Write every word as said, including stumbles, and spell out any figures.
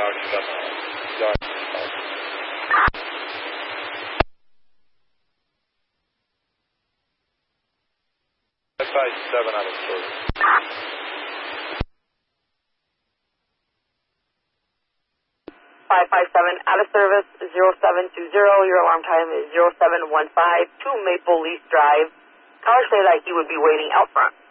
yard seven. Yard five five seven out of service. five five seven out of service, zero seven two zero. Your alarm time is zero seven one five, two Maple Leaf Drive. Caller say that he would be waiting out front.